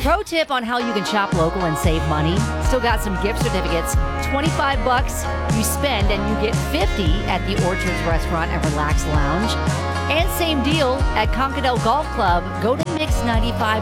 Pro tip on how you can shop local and save money. Still got some gift certificates. $25 you spend and you get $50 at the Orchards Restaurant and Relax Lounge. And same deal at Concadale Golf Club. Go to Mix 95